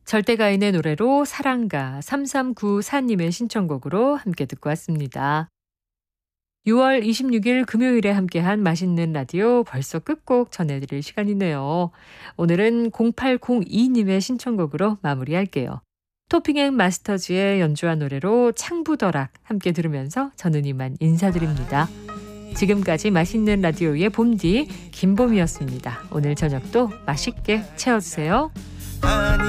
절대가인의 노래로 사랑가 3394님의 신청곡으로 함께 듣고 왔습니다. 6월 26일 금요일에 함께한 맛있는 라디오 벌써 끝곡 전해드릴 시간이네요. 오늘은 0802님의 신청곡으로 마무리할게요. 토핑 앤 마스터즈의 연주한 노래로 창부더락 함께 들으면서 저는 이만 인사드립니다. 지금까지 맛있는 라디오의 봄디 김봄이었습니다. 오늘 저녁도 맛있게 채워주세요.